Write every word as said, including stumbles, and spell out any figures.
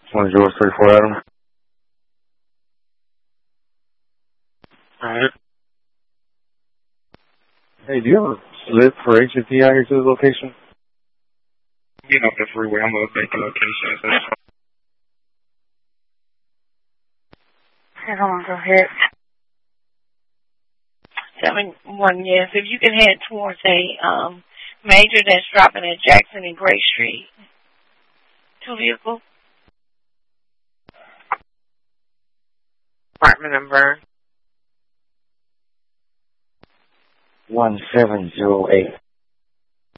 One George thirty-four Adam. Alright. Hey, do you have a slip for H and P out here to the location? Get off the freeway. I'm going to take the location. Hold on, go ahead. Seven one, yes. If you can head towards a um major that's dropping at Jackson and Gray Street. Two vehicles. Apartment number one seven zero eight.